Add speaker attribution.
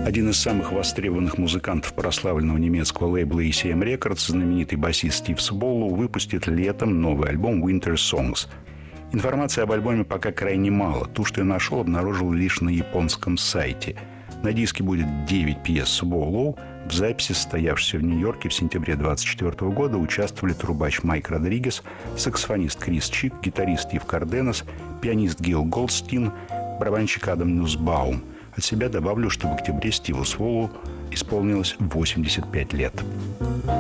Speaker 1: Один из самых востребованных музыкантов прославленного немецкого лейбла ECM Records, знаменитый басист Стив Своллоу, выпустит летом новый альбом Winter Songs. Информации об альбоме пока крайне мало. Ту, что я нашел, обнаружил лишь на японском сайте. На диске будет 9 пьес Своллоу. В записи, состоявшейся в Нью-Йорке в сентябре 1924 года, участвовали трубач Майк Родригес, саксофонист Крис Чик, гитарист Стив Карденес, пианист Гил Голдстин, барабанщик Адам Нюсбаум. От себя добавлю, что в октябре Стиву Своллоу исполнилось 85 лет.